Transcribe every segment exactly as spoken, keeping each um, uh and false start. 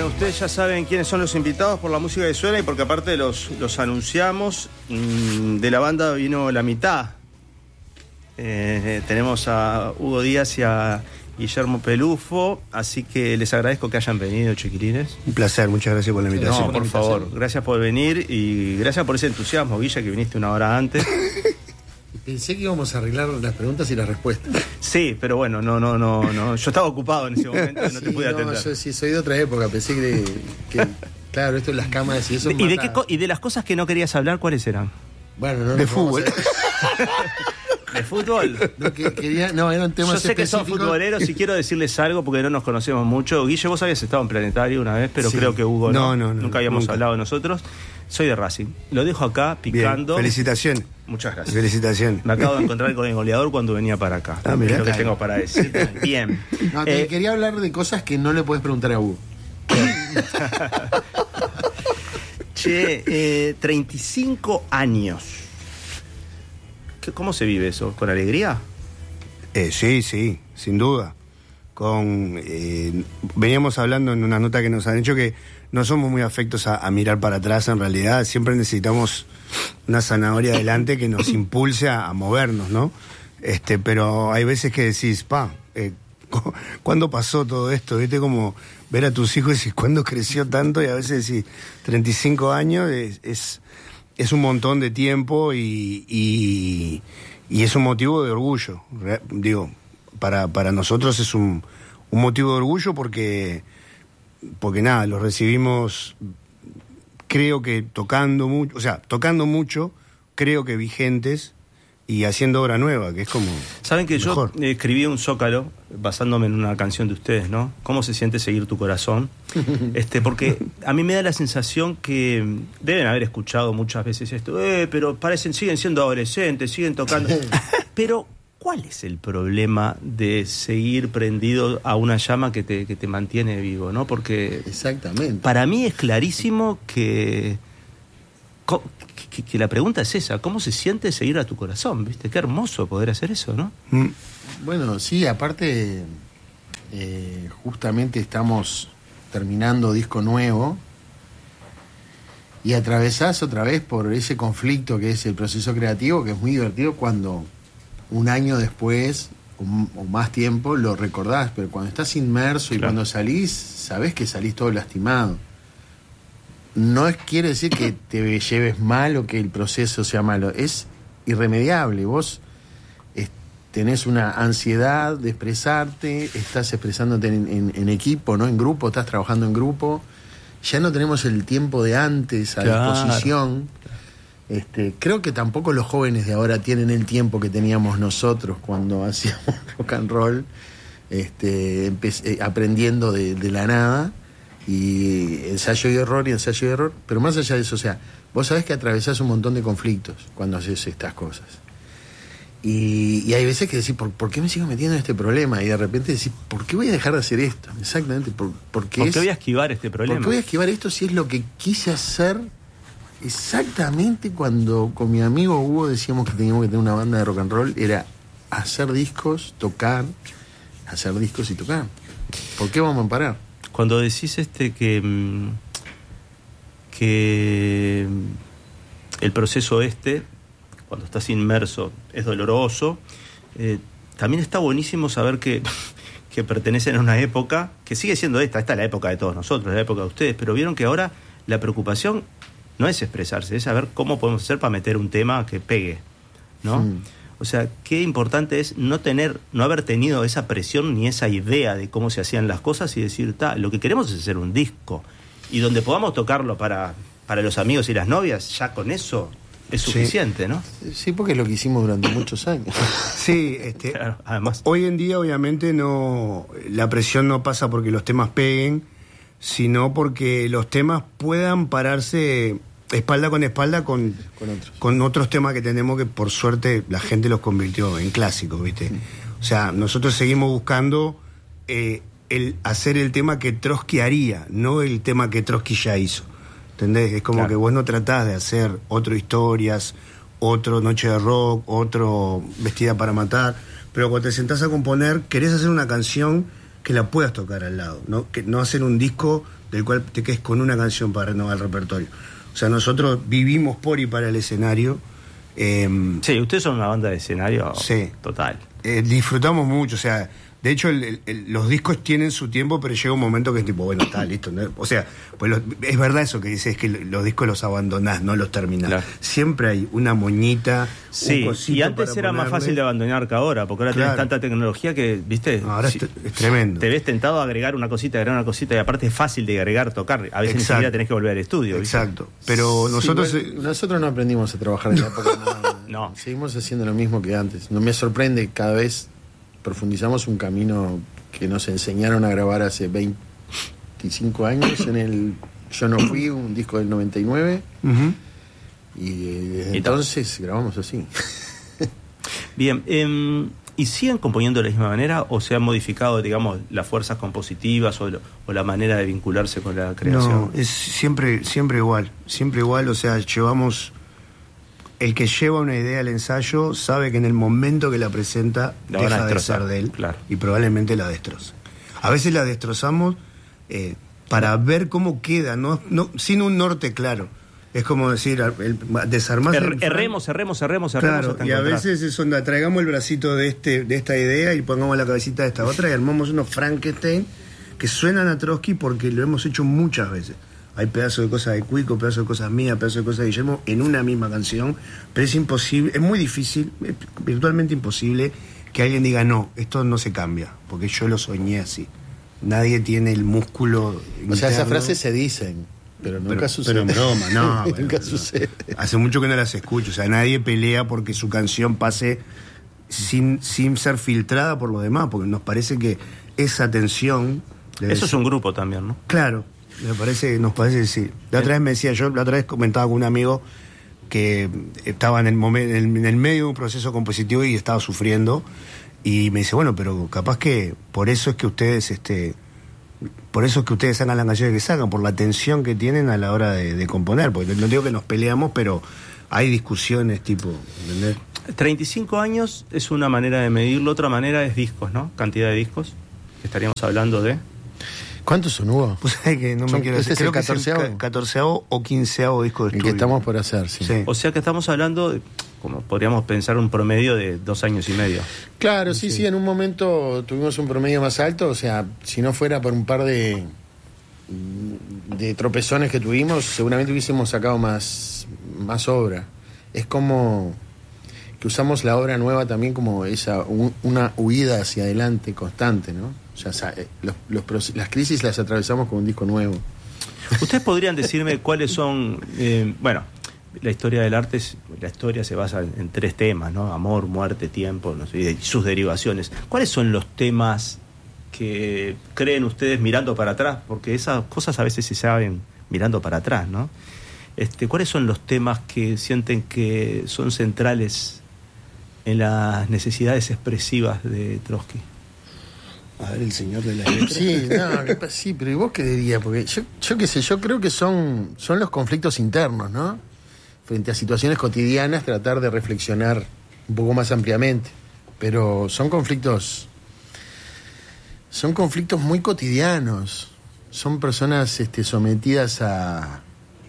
ustedes ya saben quiénes son los invitados por la música que suena y porque aparte los, los anunciamos. De la banda vino la mitad. Eh, tenemos a Hugo Díaz y a Guillermo Pelufo, así que les agradezco que hayan venido, chiquilines. Un placer, muchas gracias por la invitación. No, por favor, gracias por venir y gracias por ese entusiasmo, Guilla, que viniste una hora antes. Pensé que íbamos a arreglar las preguntas y las respuestas. Sí, pero bueno, no, no, no, no. Yo estaba ocupado en ese momento y no sí, te pude atender. No, yo sí soy de otra época, pensé que, que claro, esto de las cámaras y eso. ¿Y de, qué co- y de las cosas que no querías hablar, cuáles eran? Bueno, no, de no fútbol. ¿De fútbol? No, que, quería, no, eran temas Yo sé que son futboleros y quiero decirles algo porque no nos conocemos mucho. Guille, vos habías estado en Planetario una vez, pero sí. Creo que Hugo no. No, no, no nunca habíamos nunca. hablado nosotros. Soy de Racing. Lo dejo acá, picando. Bien, felicitaciones. Muchas gracias. Felicitaciones. Me acabo de encontrar con el goleador cuando venía para acá. Ah, mirá. Es lo que tengo para decir. Bien. No, te Eh, quería hablar de cosas que no le puedes preguntar a Hugo. Che, eh, treinta y cinco años. ¿Qué, ¿Cómo se vive eso? ¿Con alegría? Eh, sí, sí, sin duda. Con eh, veníamos hablando en una nota que nos han hecho que no somos muy afectos a, a mirar para atrás. En realidad siempre necesitamos una zanahoria adelante que nos impulse a, a movernos, ¿no? Este, pero hay veces que decís, pa, eh, ¿cuándo pasó todo esto? ¿Viste? Como ver a tus hijos y decís, ¿cuándo creció tanto? Y a veces decís, treinta y cinco años es, es, es un montón de tiempo y, y, y es un motivo de orgullo. Re, digo, para, para nosotros es un, un motivo de orgullo porque, porque nada, los recibimos, creo que tocando mucho, o sea, tocando mucho, creo que vigentes y haciendo obra nueva, que es como... Saben que mejor. Yo escribí un zócalo basándome en una canción de ustedes, ¿no? ¿Cómo se siente seguir tu corazón? este Porque a mí me da la sensación que deben haber escuchado muchas veces esto, eh, pero parecen, siguen siendo adolescentes, siguen tocando. Pero, ¿cuál es el problema de seguir prendido a una llama que te, que te mantiene vivo, ¿no? Porque... Exactamente. Para mí es clarísimo que... Que, que la pregunta es esa, ¿cómo se siente seguir a tu corazón? ¿Viste? Qué hermoso poder hacer eso, ¿no? Mm. Bueno, sí, aparte, eh, justamente estamos terminando disco nuevo y atravesás otra vez por ese conflicto que es el proceso creativo, que es muy divertido cuando un año después o, o más tiempo lo recordás, pero cuando estás inmerso y claro. Cuando salís, sabés que salís todo lastimado. No es, quiere decir que te lleves mal o que el proceso sea malo, es irremediable. Vos es, tenés una ansiedad de expresarte, estás expresándote en, en, en equipo, no en grupo, estás trabajando en grupo, ya no tenemos el tiempo de antes a claro. disposición. Este, creo que tampoco los jóvenes de ahora tienen el tiempo que teníamos nosotros cuando hacíamos rock and roll, este, empe- eh, aprendiendo de, de la nada. Y ensayo y error y ensayo y error, pero más allá de eso, o sea, vos sabés que atravesás un montón de conflictos cuando haces estas cosas. Y, y hay veces que decís, ¿por, ¿por qué me sigo metiendo en este problema? Y de repente decís, ¿por qué voy a dejar de hacer esto? Exactamente, ¿por, porque ¿por es, qué voy a esquivar este problema? ¿Por qué voy a esquivar esto si es lo que quise hacer exactamente cuando con mi amigo Hugo decíamos que teníamos que tener una banda de rock and roll? Era hacer discos, tocar, hacer discos y tocar. ¿Por qué vamos a parar? Cuando decís este que que el proceso este, cuando estás inmerso, es doloroso, eh, también está buenísimo saber que, que pertenecen a una época que sigue siendo esta, esta es la época de todos nosotros, la época de ustedes, pero vieron que ahora la preocupación no es expresarse, es saber cómo podemos hacer para meter un tema que pegue, ¿no? Mm. O sea, qué importante es no tener, no haber tenido esa presión ni esa idea de cómo se hacían las cosas y decir, ta, lo que queremos es hacer un disco. Y donde podamos tocarlo para, para los amigos y las novias, ya con eso es suficiente, sí. ¿no? Sí, porque es lo que hicimos durante muchos años. Sí, este, claro, además. Hoy en día, obviamente, no, la presión no pasa porque los temas peguen, sino porque los temas puedan pararse espalda con espalda con, con, otros. con otros temas que tenemos que por suerte la gente los convirtió en clásicos, ¿viste? O sea, nosotros seguimos buscando eh, el hacer el tema que Trotsky haría, no el tema que Trotsky ya hizo, ¿entendés? Es como claro. que vos no tratás de hacer otro Historias, otro Noche de Rock, otro Vestida para Matar, pero cuando te sentás a componer querés hacer una canción que la puedas tocar al lado, ¿no? Que no hacer un disco del cual te quedes con una canción para renovar el repertorio. O sea, nosotros vivimos por y para el escenario. Eh, sí, ustedes son una banda de escenario sí. total. Eh, disfrutamos mucho, o sea, de hecho el, el, el, los discos tienen su tiempo, pero llega un momento que es tipo, bueno, está listo, ¿no? O sea, pues los, es verdad eso que dices, que los discos los abandonás, no los terminás. Claro. Siempre hay una moñita, sí, un y antes era ponerle. Más fácil de abandonar que ahora, porque ahora claro. tenés tanta tecnología que, viste, ahora si, es, es tremendo. Te ves tentado a agregar una cosita, agregar una cosita, y aparte es fácil de agregar, tocar, a veces Exacto. ni siquiera tenés que volver al estudio. ¿viste? Exacto, pero sí, nosotros igual, nosotros no aprendimos a trabajar en la época, no, no. Seguimos haciendo lo mismo que antes. No me sorprende, cada vez profundizamos un camino que nos enseñaron a grabar hace veinticinco años en el Yo No Fui, un disco del noventa y nueve, uh-huh. y desde ¿Y entonces tal? grabamos así. Bien, eh, ¿y siguen componiendo de la misma manera o se han modificado, digamos, las fuerzas compositivas o, lo, o la manera de vincularse con la creación? No, es siempre, siempre igual, siempre igual, o sea, llevamos... El que lleva una idea al ensayo sabe que en el momento que la presenta la deja de ser de él, claro. y probablemente la destroza. A veces la destrozamos eh, para ver cómo queda, no, no sin un norte claro. Es como decir, el, desarmar... Er, erremos, erremos, erremos, erremos. Claro, y a veces es onda, traigamos el bracito de este de esta idea y pongamos la cabecita de esta otra y armamos unos Frankenstein que suenan a Trotsky porque lo hemos hecho muchas veces. Hay pedazos de cosas de Cuico, pedazos de cosas mías, pedazos de cosas de Guillermo en una misma canción, pero es imposible, es muy difícil, es virtualmente imposible que alguien diga no, esto no se cambia, porque yo lo soñé así. Nadie tiene el músculo interno. O sea, esas frases se dicen, pero nunca pero, sucede. Pero en broma, no. nunca bueno, sucede. Hace mucho que no las escucho, o sea, nadie pelea porque su canción pase sin, sin ser filtrada por los demás, porque nos parece que esa tensión... Eso ser... es un grupo también, ¿no? Claro. Me parece, nos parece sí. La otra vez me decía, yo la otra vez comentaba con un amigo que estaba en el momento, en el medio de un proceso compositivo y estaba sufriendo, y me dice, bueno, pero capaz que por eso es que ustedes, este, por eso es que ustedes sacan las canciones que sacan, por la tensión que tienen a la hora de, de componer, porque no digo que nos peleamos, pero hay discusiones tipo, ¿entendés? treinta y cinco años es una manera de medirlo, otra manera es discos, ¿no? Cantidad de discos, estaríamos hablando de... ¿Cuántos son, Hugo? Pues es que no me quiero decir. Creo que es el catorceavo o quinceavo disco de estudio. El que estamos por hacer, sí. sí. O sea que estamos hablando, de, como podríamos pensar, un promedio de dos años y medio. Claro, sí, sí, sí. En un momento tuvimos un promedio más alto. O sea, si no fuera por un par de, de tropezones que tuvimos, seguramente hubiésemos sacado más, más obra. Es como que usamos la obra nueva también como esa un, una huida hacia adelante constante, ¿no? O sea, los, los, las crisis las atravesamos con un disco nuevo. ¿Ustedes podrían decirme cuáles son, eh, bueno, la historia del arte, es, la historia se basa en, en tres temas, ¿no? Amor, muerte, tiempo, no sé, y sus derivaciones. ¿Cuáles son los temas que creen ustedes mirando para atrás? Porque esas cosas a veces se saben mirando para atrás, ¿no? Este, ¿cuáles son los temas que sienten que son centrales en las necesidades expresivas de Trotsky? A ver, el señor de la letra. Sí, no, sí, pero ¿y vos qué dirías? Porque yo, yo qué sé, yo creo que son, son los conflictos internos, ¿no? Frente a situaciones cotidianas, tratar de reflexionar un poco más ampliamente. Pero son conflictos, son conflictos muy cotidianos. Son personas este, sometidas a,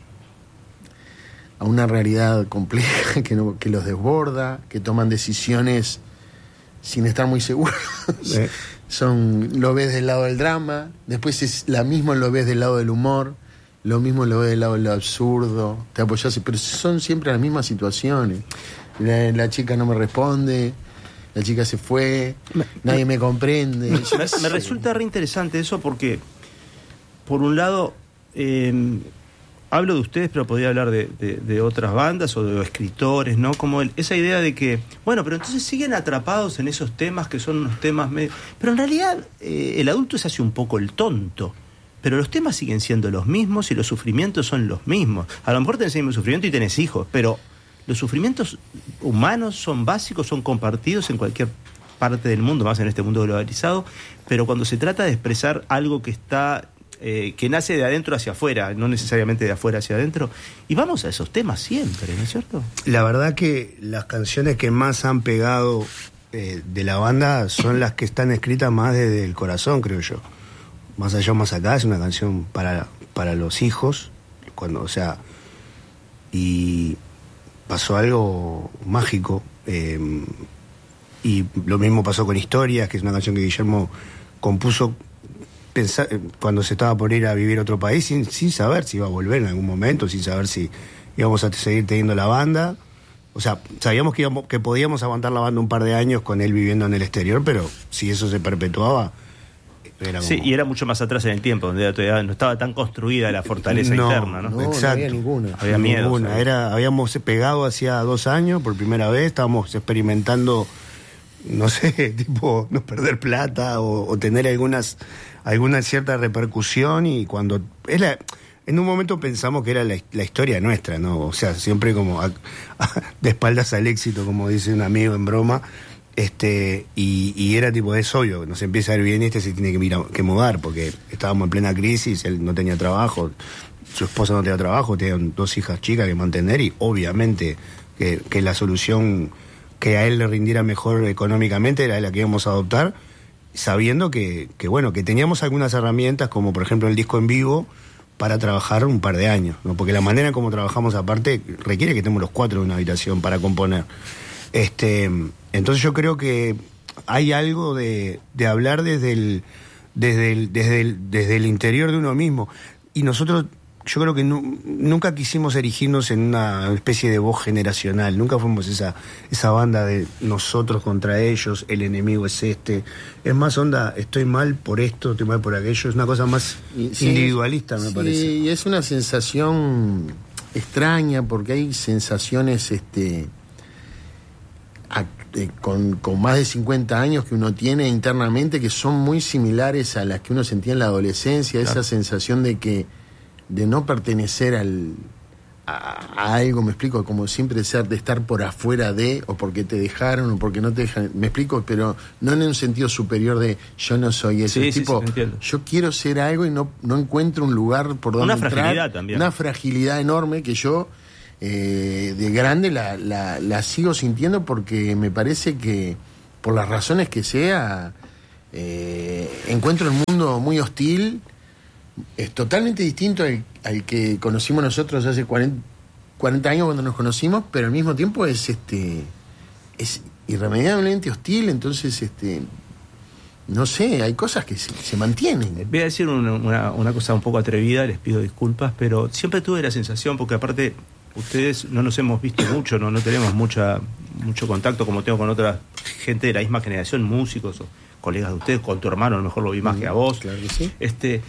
a una realidad compleja que, no, que los desborda, que toman decisiones sin estar muy seguros. Eh. Son, lo ves del lado del drama, después es la misma lo ves del lado del humor, lo mismo lo ves del lado del absurdo, te apoyas, pero son siempre las mismas situaciones. La, la chica no me responde, la chica se fue, me, nadie me comprende. Me, me resulta re interesante eso porque, por un lado, eh, hablo de ustedes, pero podría hablar de, de, de otras bandas o de escritores, ¿no? Como el, esa idea de que, bueno, pero entonces siguen atrapados en esos temas que son unos temas medio... Pero en realidad eh, el adulto se hace un poco el tonto, pero los temas siguen siendo los mismos y los sufrimientos son los mismos. A lo mejor tenés el mismo sufrimiento y tenés hijos, pero los sufrimientos humanos son básicos, son compartidos en cualquier parte del mundo, más en este mundo globalizado, pero cuando se trata de expresar algo que está... Eh, que nace de adentro hacia afuera, no necesariamente de afuera hacia adentro, y vamos a esos temas siempre, ¿no es cierto? La verdad que las canciones que más han pegado eh, de la banda son las que están escritas más desde el corazón, creo yo. Más allá, más acá, es una canción para, para los hijos, cuando, o sea, y pasó algo mágico, eh, y lo mismo pasó con Historias, que es una canción que Guillermo compuso pensar, cuando se estaba por ir a vivir a otro país, sin, sin saber si iba a volver en algún momento, sin saber si íbamos a seguir teniendo la banda. O sea, sabíamos que, íbamos, que podíamos aguantar la banda un par de años con él viviendo en el exterior, pero si eso se perpetuaba, era como... Sí, y era mucho más atrás en el tiempo, donde todavía no estaba tan construida la fortaleza no, interna, ¿no? No, Exacto. no había ninguna. Había miedo. Ninguna. ¿Sabes? Era, habíamos pegado hacía dos años por primera vez, estábamos experimentando, no sé, tipo, no perder plata o, o tener algunas, alguna cierta repercusión, y cuando... Es la, en un momento pensamos que era la, la historia nuestra, ¿no? O sea, siempre como a, a, de espaldas al éxito, como dice un amigo en broma, este y, y era tipo, es obvio, nos empieza a ir bien y este se tiene que, ir a, que mudar, porque estábamos en plena crisis, él no tenía trabajo, su esposa no tenía trabajo, tenían dos hijas chicas que mantener, y obviamente que, que la solución que a él le rindiera mejor económicamente era la que íbamos a adoptar, sabiendo que, que bueno, que teníamos algunas herramientas, como por ejemplo el disco en vivo, para trabajar un par de años, ¿no? Porque la manera en como trabajamos aparte requiere que estemos los cuatro en una habitación para componer. Este, entonces yo creo que hay algo de, de hablar desde el, desde el, desde el, desde el interior de uno mismo. Y nosotros, yo creo que nu, nunca quisimos erigirnos en una especie de voz generacional, nunca fuimos esa, esa banda de nosotros contra ellos, el enemigo es este. Es más onda, estoy mal por esto, estoy mal por aquello, es una cosa más sí, individualista, me sí, parece. Sí, es una sensación extraña, porque hay sensaciones este a, eh, con, con más de cincuenta años que uno tiene internamente, que son muy similares a las que uno sentía en la adolescencia, claro. Esa sensación de que de no pertenecer al a, a algo, me explico, como siempre ser de estar por afuera de, o porque te dejaron, o porque no te dejan, me explico, pero no en un sentido superior de yo no soy ese sí, tipo, sí, sí, yo quiero ser algo y no, no encuentro un lugar por donde una entrar. Una fragilidad también. Una fragilidad enorme que yo eh, de grande la, la, la sigo sintiendo, porque me parece que por las razones que sea eh, encuentro el mundo muy hostil. Es totalmente distinto al, al que conocimos nosotros hace cuarenta, cuarenta años cuando nos conocimos, pero al mismo tiempo es este es irremediablemente hostil. Entonces, este no sé, hay cosas que se, se mantienen. Voy a decir una, una, una cosa un poco atrevida, les pido disculpas, pero siempre tuve la sensación, porque aparte ustedes no nos hemos visto mucho, no, no tenemos mucha mucho contacto como tengo con otra gente de la misma generación, músicos o colegas de ustedes, con tu hermano a lo mejor lo vi más mm, que a vos. Claro que sí. Este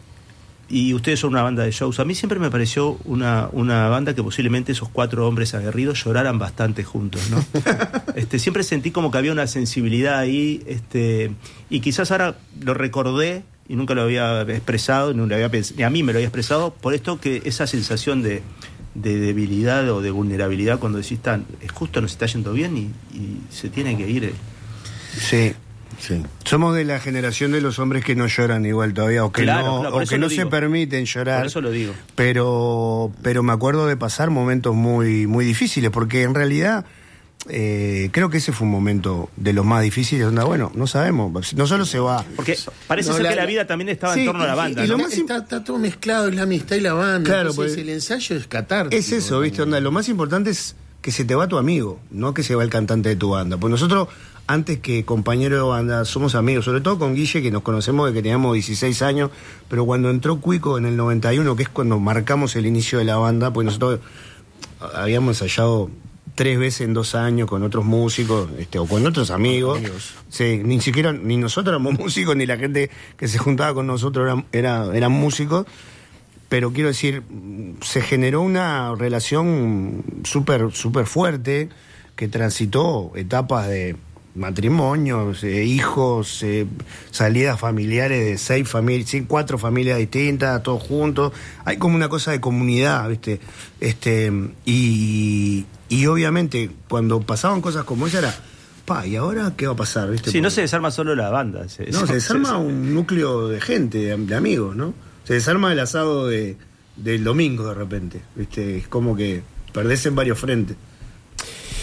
y ustedes son una banda de shows. A mí siempre me pareció una, una banda que posiblemente esos cuatro hombres aguerridos lloraran bastante juntos, ¿no? este, siempre sentí como que había una sensibilidad ahí, este, y quizás ahora lo recordé y nunca lo había expresado, ni, lo había pens- ni a mí me lo había expresado, por esto que esa sensación de, de debilidad o de vulnerabilidad cuando decís, tan, es justo, nos está yendo bien y, y se tiene que ir. Sí. Sí. Somos de la generación de los hombres que no lloran igual todavía, o que claro, no, claro, o que no se permiten llorar. Por eso lo digo. Pero, pero me acuerdo de pasar momentos muy, muy difíciles, porque en realidad eh, creo que ese fue un momento de los más difíciles, donde, bueno, no sabemos, no solo se va. Porque parece no, ser la, que la vida también estaba sí, en torno a la banda. Y, y ¿no? lo más está, está todo mezclado, es la amistad y la banda. Claro, entonces pues, el ensayo es catártico. Es eso, ¿viste? Onda, lo más importante es que se te va tu amigo, no que se va el cantante de tu banda. Pues nosotros, antes que compañero de banda, somos amigos, sobre todo con Guille, que nos conocemos desde que teníamos dieciséis años, pero cuando entró Cuico en el noventa y uno, que es cuando marcamos el inicio de la banda, pues nosotros habíamos ensayado tres veces en dos años con otros músicos, este, o con otros amigos. amigos. Sí, ni siquiera, ni nosotros éramos músicos, ni la gente que se juntaba con nosotros era, era, eran músicos. Pero quiero decir, se generó una relación súper súper fuerte que transitó etapas de matrimonios, eh, hijos, eh, salidas familiares de seis familias, sí, cuatro familias distintas, todos juntos. Hay como una cosa de comunidad, ¿viste? Este, y, y obviamente cuando pasaban cosas como esa era, pa, ¿y ahora qué va a pasar? ¿Viste? Sí, Porque no se desarma solo la banda. Se, no, se desarma se, un núcleo de gente, de, de amigos, ¿no? Se desarma el asado de, del domingo de repente, ¿viste? Es como que perdés en varios frentes.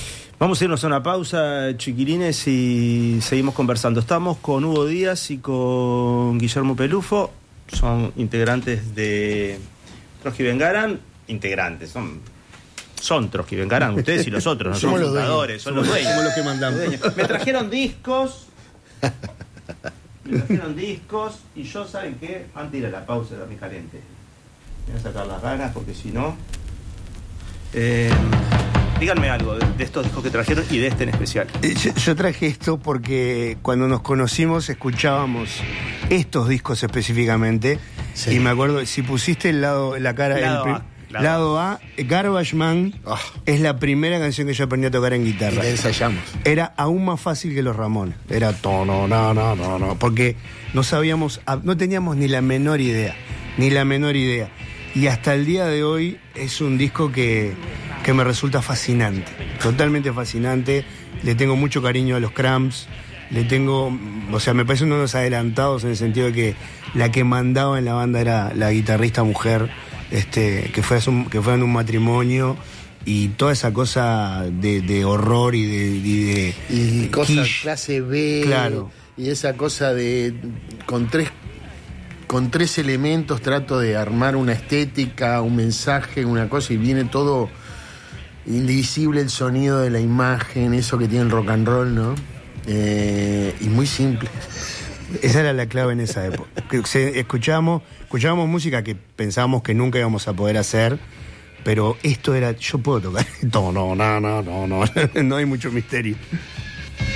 Vamos a irnos a una pausa, chiquilines, y seguimos conversando. Estamos con Hugo Díaz y con Guillermo Pelufo, son integrantes de Trotsky Vengarán, integrantes, son, son Trotsky Vengarán, ustedes y los otros, no Somos son los fundadores, son los dueños. Somos los que mandamos. Los dueños. Me trajeron discos, me trajeron discos, y yo, ¿saben qué? Antes de ir a la pausa, era muy caliente. Voy a sacar las ganas, porque si no... Eh, díganme algo de, de estos discos que trajeron y de este en especial. Yo, yo traje esto porque cuando nos conocimos escuchábamos estos discos específicamente. Sí. Y me acuerdo, si pusiste el lado, la cara lado el, A, lado, lado A, Garbage Man oh. es la primera canción que yo aprendí a tocar en guitarra. Y la ensayamos. Era aún más fácil que los Ramones. Era tono, no, no, no, no. Porque no sabíamos, no teníamos ni la menor idea. Ni la menor idea. Y hasta el día de hoy es un disco que, que me resulta fascinante, totalmente fascinante. Le tengo mucho cariño a los Cramps, le tengo, o sea, me parecen unos adelantados en el sentido de que la que mandaba en la banda era la guitarrista mujer, este, que fue, un, que fue en un matrimonio, y toda esa cosa de, de horror y de... Y, de, y cosas clase B, claro. Y esa cosa de con tres con tres elementos trato de armar una estética, un mensaje, una cosa, y viene todo indivisible, el sonido de la imagen, eso que tiene el rock and roll, ¿no? Eh, y muy simple. Esa era la clave en esa época. Escuchábamos, escuchábamos música que pensábamos que nunca íbamos a poder hacer, pero esto era, yo puedo tocar. No, no, no, no, no, no, no hay mucho misterio.